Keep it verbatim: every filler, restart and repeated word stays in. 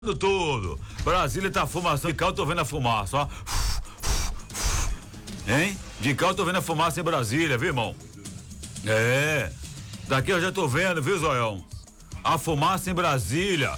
Tudo. Brasília tá fumaça. De cá eu tô vendo a fumaça, ó. Hein? De cá eu tô vendo a fumaça em Brasília, viu, irmão? É. Daqui eu já tô vendo, viu, Zoião? A fumaça em Brasília.